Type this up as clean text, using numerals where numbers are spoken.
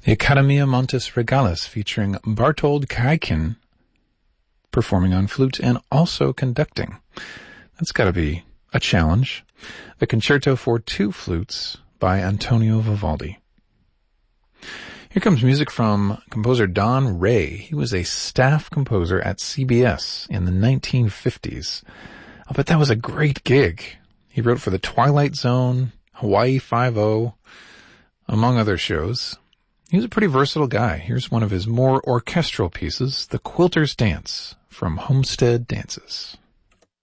The Accademia Montes Regalis featuring Bartold Kaikin performing on flute and also conducting. That's got to be a challenge. The Concerto for Two Flutes by Antonio Vivaldi. Here comes music from composer Don Ray. He was a staff composer at CBS in the 1950s. I'll bet that was a great gig. He wrote for The Twilight Zone, Hawaii Five-0, among other shows. He was a pretty versatile guy. Here's one of his more orchestral pieces, The Quilter's Dance from Homestead Dances.